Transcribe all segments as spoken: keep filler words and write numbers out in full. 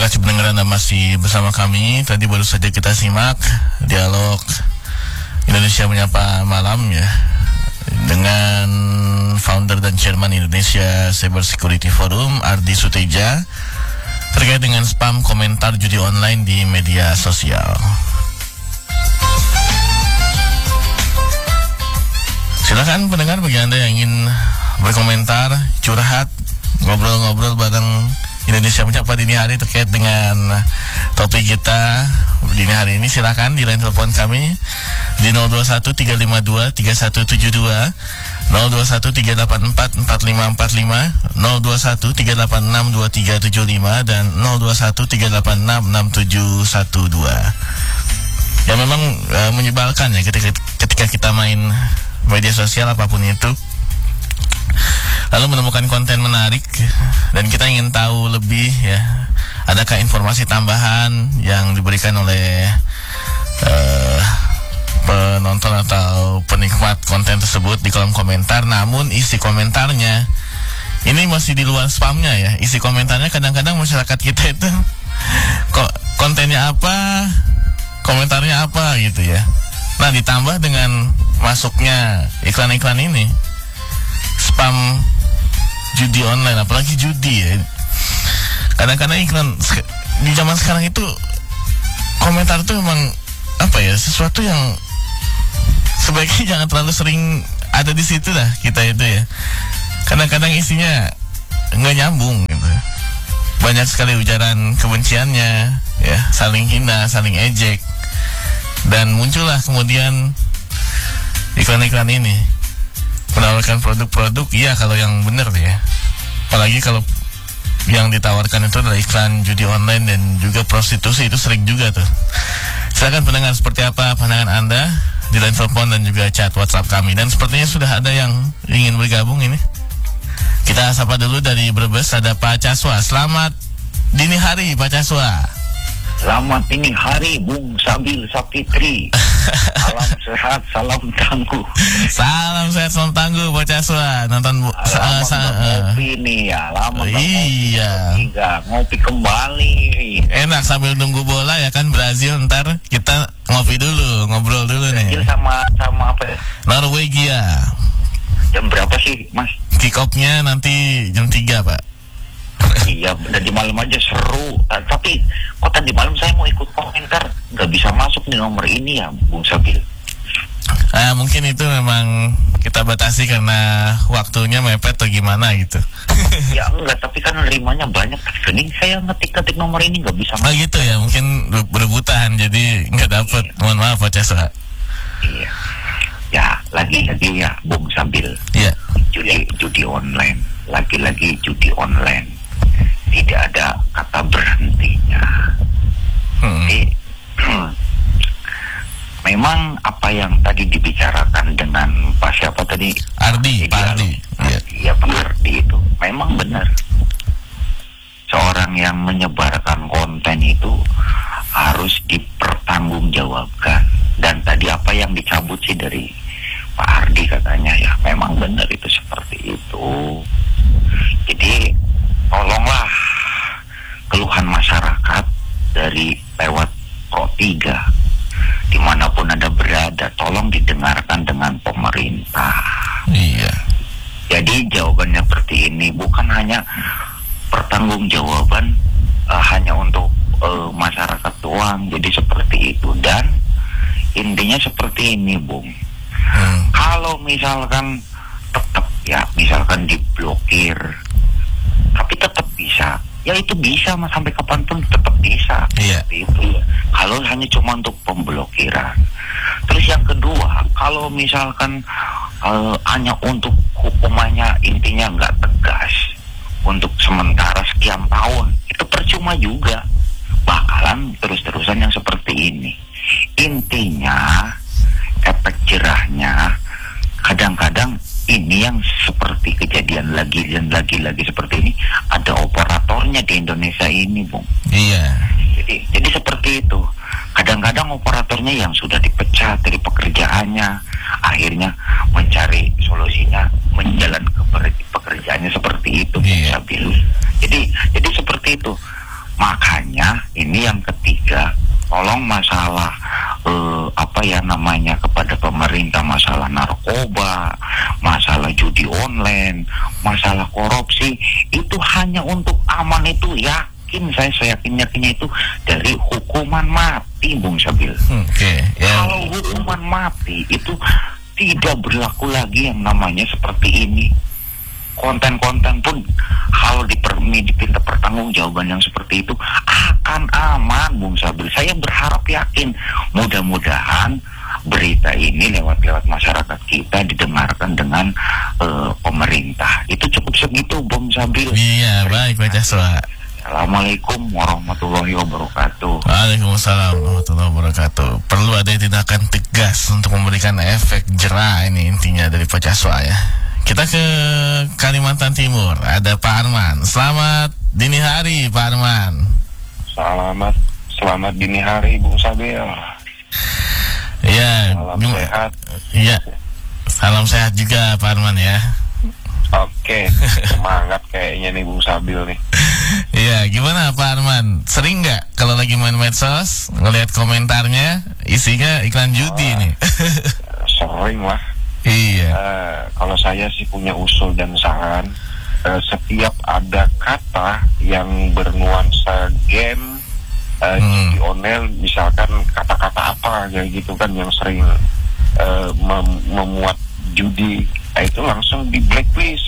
kasih pendengar Anda masih bersama kami. Tadi baru saja kita simak dialog Indonesia Menyapa Malam ya dengan founder dan chairman Indonesia Cyber Security Forum, Ardi Suteja, terkait dengan spam komentar judi online di media sosial. Silakan pendengar bagi Anda yang ingin berkomentar, curhat, ngobrol-ngobrol bareng Indonesia Menyapa dini hari terkait dengan topik kita dini hari ini. Silakan di line telepon kami di nol dua satu tiga lima dua tiga satu tujuh dua, nol dua satu tiga delapan empat empat lima empat lima, nol dua satu tiga delapan enam dua tiga tujuh lima dan nol dua satu tiga delapan enam enam tujuh satu dua. Ya memang e, menyebalkan ya ketika ketika kita main media sosial apapun itu, lalu menemukan konten menarik dan kita ingin tahu lebih ya, adakah informasi tambahan yang diberikan oleh uh, penonton atau penikmat konten tersebut di kolom komentar, namun isi komentarnya ini masih di luar spamnya ya. Isi komentarnya kadang-kadang masyarakat kita itu kok kontennya apa, komentarnya apa gitu ya. Nah, ditambah dengan masuknya iklan-iklan ini, spam judi online, apalagi judi ya. Kadang-kadang iklan di zaman sekarang itu komentar itu memang apa ya, sesuatu yang sebaiknya jangan terlalu sering ada di situ lah kita itu ya. Kadang-kadang isinya nggak nyambung gitu. Banyak sekali ujaran kebenciannya ya, saling hina, saling ejek, dan muncullah kemudian iklan-iklan ini menawarkan produk-produk, iya kalau yang benar ya. Apalagi kalau yang ditawarkan itu adalah iklan judi online dan juga prostitusi, itu sering juga tuh. Silakan pendengar, seperti apa pandangan Anda di line telepon dan juga chat WhatsApp kami. Dan sepertinya sudah ada yang ingin bergabung ini. Kita sapa dulu dari Brebes, ada Pak Caswa. Selamat dini hari Pak Caswa. Selamat dini hari Bung Sabil Sapitri. Salam sehat, salam tangguh. Salam sehat, salam tangguh Pak Caswa. Nonton bu, lama sa, uh, ngopi nih ya, lama iya. ngopi, ngopi kembali. Enak sambil nunggu bola ya kan, Brazil, ntar kita ngopi dulu, ngobrol dulu nih. Brazil sama sama apa ya? Norwegia. Jam berapa sih, Mas? Kick off-nya nanti jam tiga, Pak. Iya, dan di malam aja seru. Uh, tapi kok tadi malam saya mau ikut komentar, nggak bisa masuk di nomor ini ya, Bung Sabil. Ah, mungkin itu memang kita batasi karena waktunya mepet atau gimana gitu. Ya enggak, tapi kan nerimanya banyak. Ini saya ngetik-ngetik nomor ini nggak bisa masuk. Oh gitu ya, mungkin berebutan jadi nggak dapet. Iya. Mohon maaf Pak Caswa. Iya. Ya, lagi-lagi ya, Bung Sabil. Iya. Judi, judi online, lagi-lagi judi online. Tidak ada kata berhentinya. Hmm. Jadi, memang apa yang tadi dibicarakan dengan Pak siapa tadi? Ardi, Pak Ardi. Iya, Pak Ardi itu memang benar. Seorang yang menyebarkan konten itu harus dipertanggungjawabkan. Dan tadi apa yang dicabut sih dari Pak Ardi katanya ya, memang benar itu seperti itu. Jadi tolonglah keluhan masyarakat dari lewat Pro tiga, dimanapun Anda berada, tolong didengarkan dengan pemerintah. Iya. Jadi jawabannya seperti ini, bukan hanya pertanggungjawaban uh, hanya untuk uh, masyarakat doang. Jadi seperti itu, dan intinya seperti ini, Bung. Hmm. Kalau misalkan tetap ya, misalkan diblokir, tapi tetap bisa, ya itu bisa mas, sampai kapanpun tetap bisa. Iya. Itu kalau hanya cuma untuk pemblokiran. Terus yang kedua, kalau misalkan uh, hanya untuk hukumannya intinya nggak tegas untuk sementara sekian tahun, itu percuma juga, bakalan terus-terusan yang seperti ini. Intinya efek jerahnya kadang-kadang ini yang seperti kejadian lagi dan lagi-lagi seperti ini, ada operatornya di Indonesia ini, Bung. Iya. Jadi, jadi seperti itu. Kadang-kadang operatornya yang sudah dipecat dari pekerjaannya, akhirnya mencari solusinya menjalan ke pekerjaannya seperti itu, Bung Iya. Sabil. Jadi, jadi seperti itu. Makanya ini yang ketiga, tolong masalah eh, apa ya namanya kepada pemerintah, masalah narkoba, masalah judi online, masalah korupsi itu hanya untuk aman itu yakin saya saya yakin yakinnya itu dari hukuman mati, Bung Sabil. Oke. Okay, yeah. Kalau hukuman mati itu tidak berlaku lagi yang namanya seperti ini. Konten-konten pun kalau dipermi dipinta pertanggungjawaban yang seperti itu akan aman, Bung Sabil. Saya berharap yakin mudah-mudahan berita ini lewat-lewat masyarakat kita didengarkan dengan uh, pemerintah. Itu cukup segitu, Bung Sabil. Iya, baik Pak Jaswa. Assalamualaikum warahmatullahi wabarakatuh. Waalaikumsalam warahmatullahi wabarakatuh. Perlu ada tindakan tegas untuk memberikan efek jera, ini intinya dari Pak Jaswa ya. Kita ke Kalimantan Timur, ada Pak Arman. Selamat dini hari Pak Arman. Selamat Selamat dini hari Bung Sabil. Iya. Salam gim- sehat. Iya. Salam sehat juga Pak Arman ya. Oke, semangat kayaknya nih Bung Sabil nih. Iya, gimana Pak Arman? Sering nggak kalau lagi main medsos ngelihat komentarnya isinya iklan judi oh, nih? Sering lah. Iya. Uh, kalau saya sih punya usul dan saran, uh, setiap ada kata yang bernuansa game, uh, Hmm. judi online, misalkan kata-kata apa kayak gitu kan yang sering uh, mem- memuat judi, nah itu langsung di blacklist.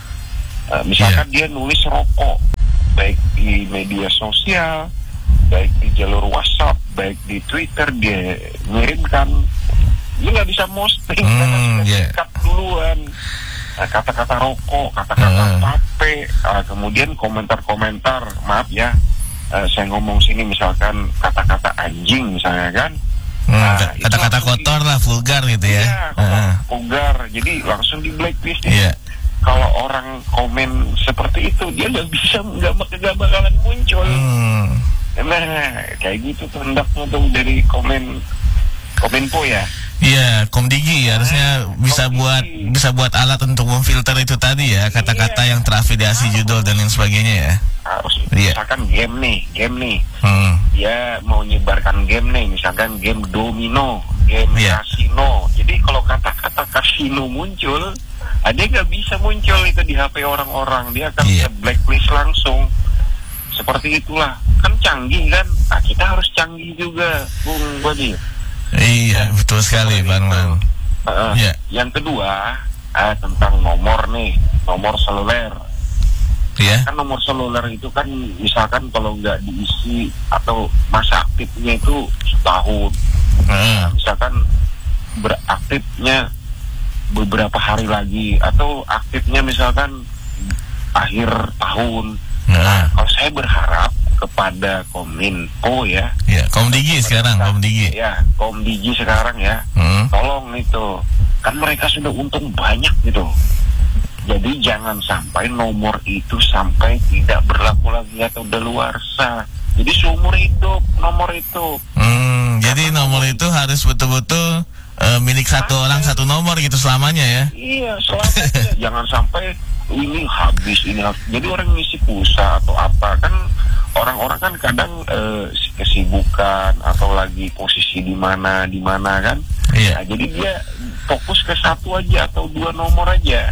Uh, misalkan dia nulis rokok, baik di media sosial, baik di jalur WhatsApp, baik di Twitter, dia ngirimkan. Dia nggak bisa posting Hmm, karena sudah yeah. sikat duluan. Nah, kata-kata rokok, kata-kata Uh. tape, uh, kemudian komentar-komentar, maaf ya, uh, saya ngomong sini misalkan kata-kata anjing misalnya kan. Hmm, Nah, k- itu kata-kata langsung kotor lah, vulgar gitu ya. Iya, Heeh. vulgar. Jadi langsung di blacklist. Iya. Kalau orang komen seperti itu, dia nggak bisa, nggak nggak bakalan muncul. Hmm. Nah, kayak gitu tuh hendaknya tuh dari komen Kominfo ya. Iya, Komdigi harusnya bisa Komdigi. buat bisa buat alat untuk memfilter itu tadi ya, kata-kata Iya. yang terafiliasi judul dan lain sebagainya ya. Harus Iya. misalkan game nih, game nih. Hmm. Dia mau nyebarkan game nih, misalkan game domino, game Iya. kasino. Jadi kalau kata-kata kasino muncul, ada nggak bisa muncul itu di H P orang-orang, dia akan Iya. ke blacklist langsung. Seperti itulah, kan canggih kan? Nah, kita harus canggih juga, Bung Bodi. Iya, betul sekali Pak Arman. Uh, Iya. Yang kedua, uh, tentang nomor nih, nomor seluler. Iya. Kan nomor seluler itu kan misalkan kalau nggak diisi atau masa aktifnya itu setahun, Heeh. nah, misalkan beraktifnya beberapa hari lagi atau aktifnya misalkan akhir tahun. Heeh. Nah, kalau saya berharap kepada Kominfo ya, Iya, Komdigi sekarang, Komdigi. ya Komdigi sekarang ya, Hmm. tolong itu, kan mereka sudah untung banyak gitu. Jadi jangan sampai nomor itu sampai tidak berlaku lagi atau daluarsa. Jadi seumur hidup nomor itu. Hmm, jadi nomor itu harus betul-betul eh, milik satu orang satu nomor gitu selamanya ya. Iya, selamanya. Jangan sampai ini habis, ini habis. Jadi orang ngisi pulsa atau apa kan, orang-orang kan kadang eh, kesibukan atau lagi posisi di mana di mana kan. Iya. Nah, jadi dia fokus ke satu aja atau dua nomor aja.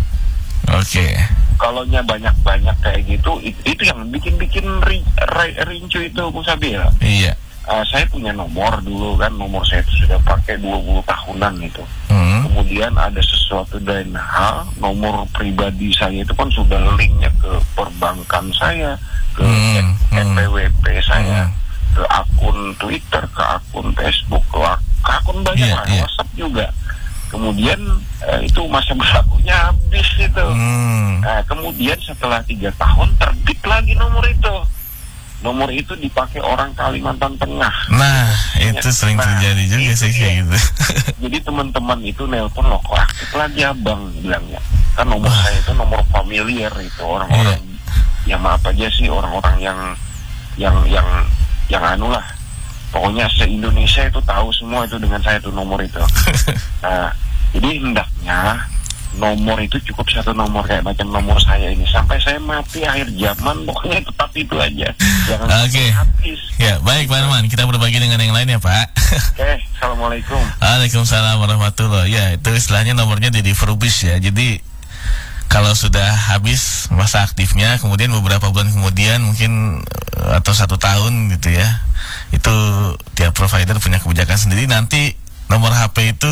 Oke. Kalaunya banyak-banyak kayak gitu, itu, itu yang bikin-bikin ri, ri, rincu itu, Bung Sabil. Iya. Uh, saya punya nomor dulu kan, nomor saya itu sudah pakai dua puluh tahunan gitu. Hmm. Kemudian ada sesuatu dan hal, nomor pribadi saya itu kan sudah linknya ke perbankan saya, ke Hmm, hmm. N P W P saya, Hmm. ke akun Twitter, ke akun Facebook, ke, ak- ke akun banyak Iya, lah, iya. WhatsApp juga. Kemudian eh, itu masa berlakunya habis itu. Hmm. Nah, kemudian setelah tiga tahun terbit lagi nomor itu. Nomor itu dipakai orang Kalimantan Tengah. Nah, itu sering Nah, terjadi juga itu sih dia. kayak gitu. Jadi teman-teman itu nelpon, loh kok aktif lagi abang, bilangnya. Kan nomor saya itu nomor familiar itu, orang-orang yang maaf aja sih, orang-orang yang yang yang yang anu lah. Pokoknya se-Indonesia itu tahu semua itu dengan saya itu nomor itu. Nah, jadi hendaknya nomor itu cukup satu nomor kayak macam nomor saya ini sampai saya mati akhir zaman, pokoknya tetap itu aja. Jangan Oke. Okay. habis. Ya, baik Pak Arman, kita berbagi dengan yang lain ya Pak. Oke, okay, assalamualaikum. Waalaikumsalam warahmatullahi. Ya, itu istilahnya nomornya di refurbish ya. Jadi kalau sudah habis masa aktifnya, kemudian beberapa bulan kemudian mungkin atau satu tahun gitu ya, itu tiap provider punya kebijakan sendiri. Nanti nomor H P itu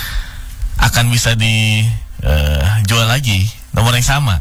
akan bisa dijual uh, lagi nomor yang sama.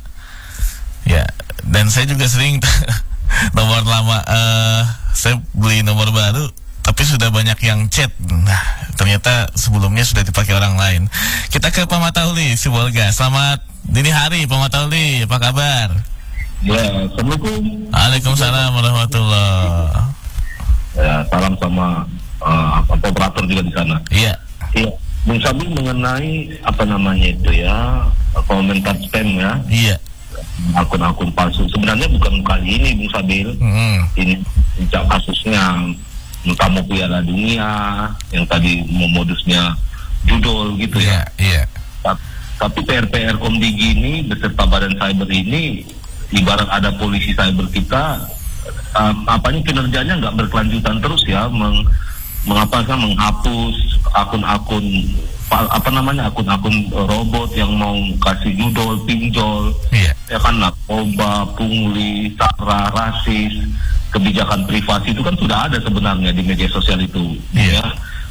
Ya, dan saya juga sering nomor lama, uh, saya beli nomor baru, tapi sudah banyak yang chat. Nah, ternyata sebelumnya sudah dipakai orang lain. Kita ke Pak Matauli Sibolga. Selamat dini hari Pak Matauli, apa kabar? Ya, assalamualaikum. Waalaikumsalam warahmatullahi. Ya, salam sama uh, operator juga di sana. Iya. Iya. Bung Sabil mengenai apa namanya itu ya, komentar spam ya. Iya. Akun-akun palsu. Sebenarnya bukan kali ini Bung Sabil. Hmm. Ini sejak kasusnya entah mau Piala Dunia yang tadi mau modusnya judul gitu ya. Iya. Iya. Tapi P R P R Komdigi ini beserta Badan Cyber ini ibarat ada polisi cyber kita, um, apanya kinerjanya nggak berkelanjutan terus ya, meng, mengapa kan menghapus akun-akun apa namanya akun-akun robot yang mau kasih judul pinjol, yeah. ya kan narkoba, pungli, sara, rasis, kebijakan privasi itu kan sudah ada sebenarnya di media sosial itu, yeah. ya,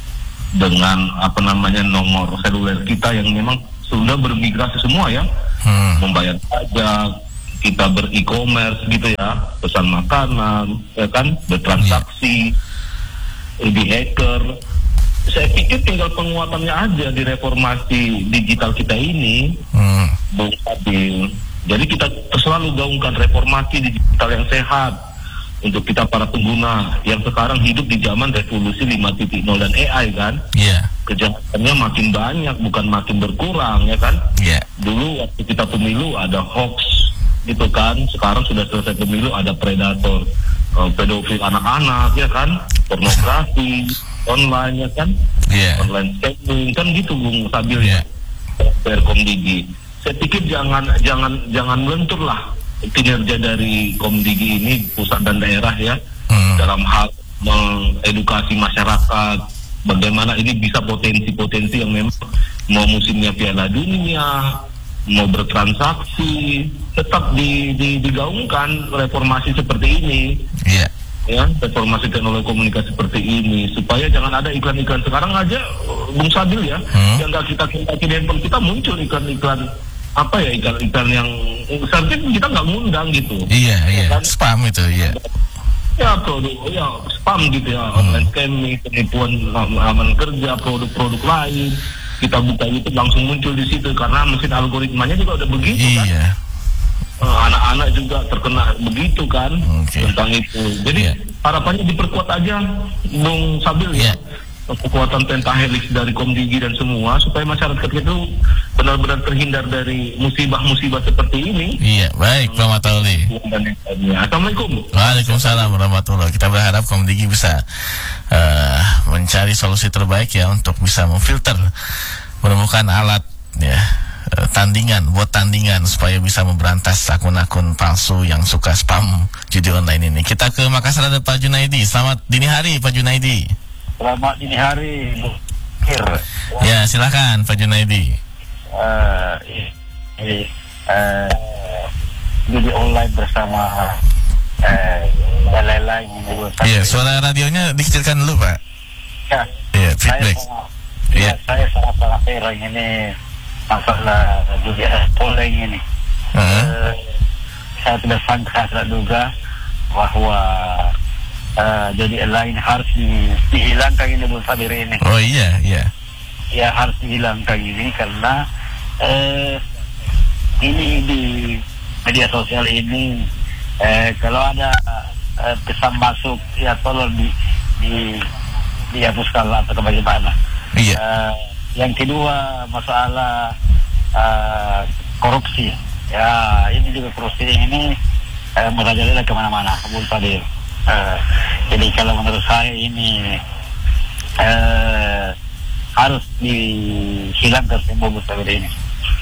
dengan apa namanya nomor seluler kita yang memang sudah bermigrasi semua ya, hmm. membayar pajak, kita ber-e-commerce gitu ya, pesan makanan, ya kan, bertransaksi, yeah. di hacker. Saya pikir tinggal penguatannya aja di reformasi digital kita ini, hmm. Bung Fadil. Jadi kita selalu gaungkan reformasi digital yang sehat untuk kita para pengguna yang sekarang hidup di zaman revolusi lima titik nol dan A I kan. Iya. Yeah. Kejahatannya makin banyak bukan makin berkurang ya kan. Iya. Yeah. Dulu waktu kita pemilu ada hoax gitu kan. Sekarang sudah selesai pemilu ada predator, uh, pedofil anak-anak ya kan, pornografi online ya kan, yeah. online scamming kan gitu Bung Sabil yeah. ya. Perkomdigi. Saya pikir jangan jangan jangan melentur lah kinerja dari Komdigi ini pusat dan daerah ya, hmm. dalam hal mengedukasi masyarakat bagaimana ini bisa potensi-potensi yang memang mau musimnya Piala Dunia, mau bertransaksi, tetap di, di, digaungkan reformasi seperti ini. Iya. Ya, reformasi teknologi komunikasi seperti ini supaya jangan ada iklan-iklan. Sekarang aja Bung Sabil ya, hmm. yang nggak kita kita di handphone kita muncul iklan-iklan apa ya, iklan-iklan yang seharusnya kita nggak ngundang gitu. Iya, iya. Kan? Spam itu, iya. Ya produk, ya spam gitu ya, hmm. online scamming, penipuan aman kerja, produk-produk lain. Kita buka itu langsung muncul di situ karena mesin algoritmanya juga udah begitu kan. Iya. Anak-anak juga terkena begitu kan, okay. tentang itu. Jadi yeah. harapannya diperkuat aja Bung Sabil yeah. ya, kekuatan pentahelix dari Komdigi dan semua supaya masyarakat itu benar-benar terhindar dari musibah-musibah seperti ini. Iya, baik Pak Matauli. Assalamualaikum. Waalaikumsalam warahmatullahi. Kita berharap Komdigi bisa uh, mencari solusi terbaik ya untuk bisa memfilter, menemukan alat ya, tandingan, buat tandingan supaya bisa memberantas akun-akun palsu yang suka spam judi online ini. Kita ke Makassar ada Pak Junaidi. Selamat dini hari Pak Junaidi. Selamat dini hari. Ya, silakan Pak Junaidi. Uh, ini uh, judi online bersama uh, dan lain-lain. Iya, suara radionya dikecilkan dulu Pak. Ya. Iya, feedback. Iya, saya sangat-sangat heran ini masalah judi online ini. Uh-huh. Uh, saya tidak sangka, saya tidak duga bahwa uh, judi online harus di, dihilangkan ini Bung Sabir ini. Oh iya, iya. Ya harus dihilangkan ini karena uh, ini di media sosial ini uh, kalau ada uh, pesan masuk ya tolong di, di dihapuskan atau bagaimana. Iya. Uh, yang kedua masalah uh, korupsi. Ya ini juga korupsi ini uh, merajalela kemana-mana, Bung Fadil. Uh, jadi kalau menurut saya ini uh, harus dihilangkan semua Bung Fadil ini.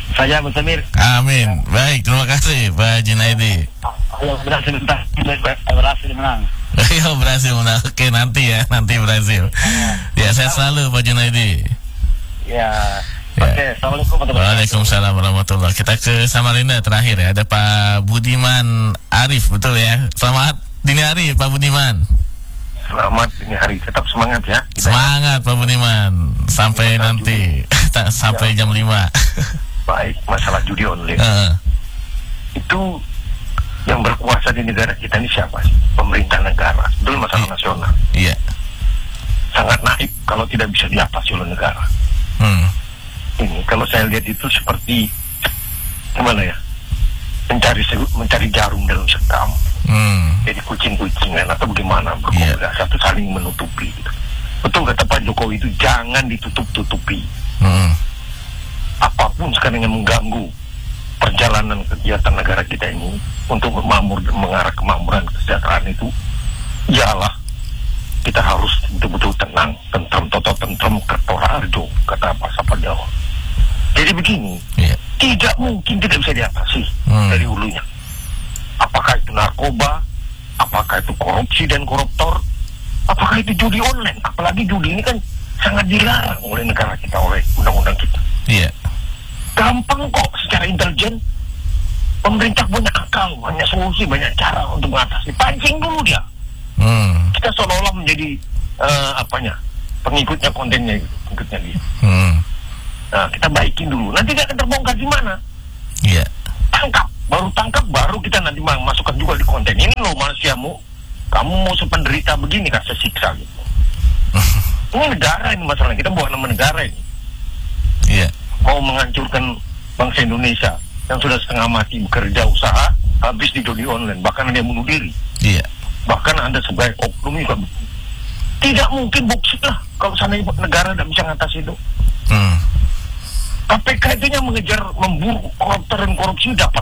Saya Musamir. Amin. Baik, terima kasih Pak Junaidi. Ayo berhasil menang. Berhasil menang. Ayo berhasil menang. Oke, nanti ya, nanti berhasil. Ya, saya selalu Pak Junaidi. Ya. Ya. Oke, Assalamualaikum warahmatullahi wabarakatuh. Waalaikumsalam warahmatullahi. Kita ke Samarinda terakhir ya. Ada Pak Budiman Arif, betul ya. Selamat dini hari Pak Budiman. Selamat dini hari, tetap semangat ya. Kita Semangat Pak Budiman. Sampai Masalah nanti sampai jam lima. baik, masalah judi online. Heeh. Itu yang berkuasa di negara kita ini siapa sih? Pemerintah negara. Itu masalah nasional. Iya. Sangat naif kalau tidak bisa diatasi oleh negara. Hmm. Ini kalau saya lihat itu seperti gimana ya? Mencari mencari jarum dalam sekam. Hmm. Jadi kucing-kucingan atau bagaimana berkomunikasi Yeah. atau saling menutupi gitu. Betul kata Pak Jokowi itu, jangan ditutup-tutupi. Hmm. Apapun sekarang yang mengganggu perjalanan kegiatan negara kita ini untuk memakmur dan mengarah kemakmuran kesejahteraan itu, ialah kita harus betul-betul tenang, tentram, toto tentram, kertora arjo, kata Pak Sapa Jawa. Jadi begini, Yeah. tidak mungkin tidak bisa diatasi Hmm. dari hulunya. Apakah itu narkoba, apakah itu korupsi dan koruptor, apakah itu judi online, apalagi judi ini kan sangat dilarang oleh negara kita, oleh undang-undang kita. Iya. Gampang kok secara intelijen. Pemerintah punya akal, banyak solusi, banyak cara untuk mengatasi. Pancing dulu dia. Hmm. Kita seolah-olah menjadi uh, apanya, pengikutnya kontennya itu, pengikutnya dia. Hmm. Nah, kita baikin dulu. Nanti dia akan terbongkar di mana? Iya. Tangkap, baru tangkap, baru kita nanti masukkan juga di konten. Ini loh manusiamu, kamu mau sependerita begini kasih siksa gitu. Ini negara ini masalahnya, kita bukan nama negara ini. Iya. Mau menghancurkan bangsa Indonesia yang sudah setengah mati bekerja usaha, habis di judi online, bahkan ada yang bunuh diri. Iya. Bahkan Anda sebagai oknum juga tidak mungkin buksit lah kalau sana negara tidak bisa mengatasi itu. Hmm. K P K itu yang mengejar, memburu koruptor dan korupsi dapat.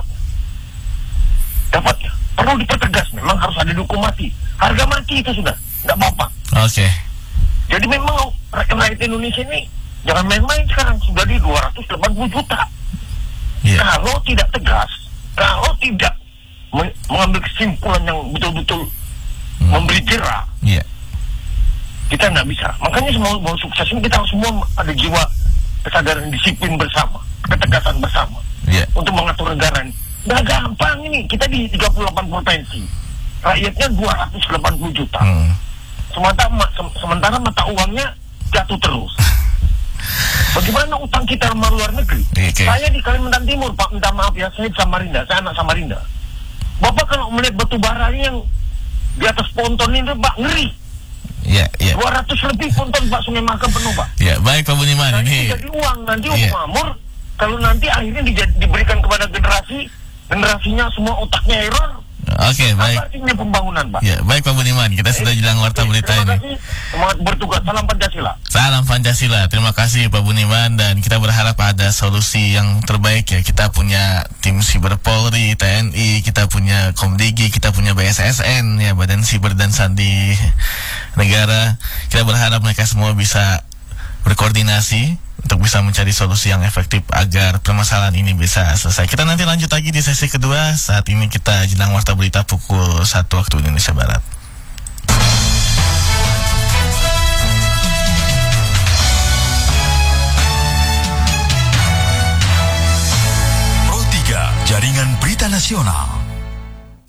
Dapat ya. Perlu dipertegas, memang harus ada hukum mati. Harga mati itu sudah, tidak apa-apa. Oke. Jadi memang rakyat Indonesia ini jangan main-main sekarang, sudah di dua ratus delapan puluh juta. Iya. Kalau tidak tegas, kalau tidak me- mengambil kesimpulan yang betul-betul Hmm. memberi jerak, Iya. kita nggak bisa. Makanya semua mau sukses ini kita harus semua ada jiwa kesadaran disiplin bersama, ketegasan bersama Iya. untuk mengatur negara ini. Nggak gampang ini, kita di tiga puluh delapan provinsi, rakyatnya dua ratus delapan puluh juta. Hmm. Sementara, sementara mata uangnya jatuh terus. Bagaimana utang kita sama luar negeri? Oke. Saya di Kalimantan Timur, Pak, minta maaf ya, saya di Samarinda, saya anak Samarinda. Bapak kalau melihat batu bara ini yang di atas ponton ini, Pak, ngeri. Iya, iya. dua ratus lebih ponton, Pak, Sungai Mahakam penuh, Pak. Ya, baik Pak Budiman Nanti ini. jadi uang, nanti Iya. uang makmur, kalau nanti akhirnya di- diberikan kepada generasi, generasinya semua otaknya error. Oke, baik. Apa artinya pembangunan, Pak? Ya, baik Pak Budiman, kita sudah jelang warta berita Terima ini. kasih, semangat bertugas, salam Pancasila. Salam Pancasila. Terima kasih Pak Budiman, dan kita berharap ada solusi yang terbaik ya. Kita punya tim Siber Polri, T N I, kita punya Komdigi, kita punya B S S N ya, Badan Siber dan Sandi Negara. Kita berharap mereka semua bisa berkoordinasi untuk bisa mencari solusi yang efektif agar permasalahan ini bisa selesai. Kita nanti lanjut lagi di sesi kedua. Saat ini kita jelang warta berita pukul satu waktu Indonesia Barat. Pro tiga Jaringan Berita Nasional.